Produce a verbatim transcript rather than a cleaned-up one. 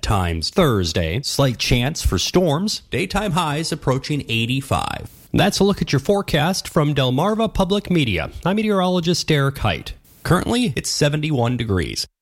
times Thursday. Slight chance for storms. Daytime highs approaching eighty-five. That's a look at your forecast from Delmarva Public Media. I'm meteorologist Derek Height. Currently, it's seventy-one degrees.